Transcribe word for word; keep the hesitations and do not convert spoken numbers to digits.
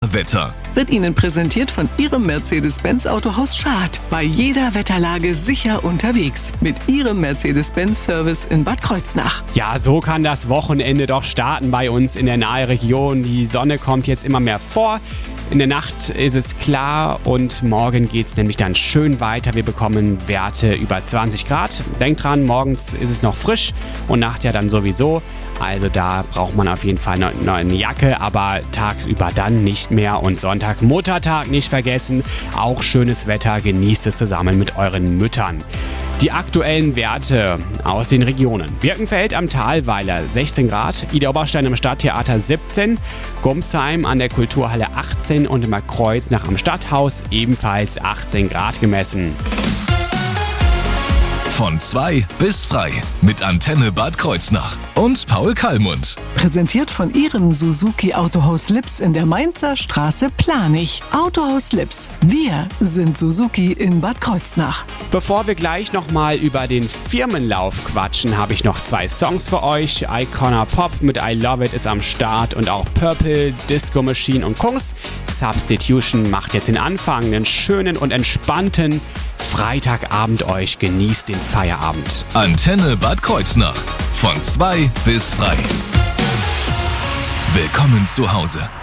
Wetter. Wird Ihnen präsentiert von Ihrem Mercedes-Benz Autohaus Schad. Bei jeder Wetterlage sicher unterwegs. Mit Ihrem Mercedes-Benz-Service in Bad Kreuznach. Ja, so kann das Wochenende doch starten bei uns in der nahen Region. Die Sonne kommt jetzt immer mehr vor. In der Nacht ist es klar und morgen geht es nämlich dann schön weiter. Wir bekommen Werte über zwanzig Grad. Denkt dran, morgens ist es noch frisch und nachts ja dann sowieso. Also da braucht man auf jeden Fall noch eine Jacke, aber tagsüber dann nicht mehr. Und Sonntag, Muttertag nicht vergessen. Auch schönes Wetter, genießt es zusammen mit euren Müttern. Die aktuellen Werte aus den Regionen. Birkenfeld am Thalweiler sechzehn Grad, Ida Oberstein am Stadttheater siebzehn, Gumsheim an der Kulturhalle achtzehn und im Kreuznach am Stadthaus ebenfalls achtzehn Grad gemessen. Von zwei bis frei mit Antenne Bad Kreuznach und Paul Kallmund. Präsentiert von Ihrem Suzuki Autohaus Lips in der Mainzer Straße Planich. Autohaus Lips. Wir sind Suzuki in Bad Kreuznach. Bevor wir gleich nochmal über den Firmenlauf quatschen, habe ich noch zwei Songs für euch. Icona Pop mit I Love It ist am Start und auch Purple, Disco Machine und Kungs. Substitution macht jetzt den Anfang, einen schönen und entspannten Freitagabend euch. Genießt den Feierabend. Antenne Bad Kreuznach. Von zwei bis frei. Willkommen zu Hause.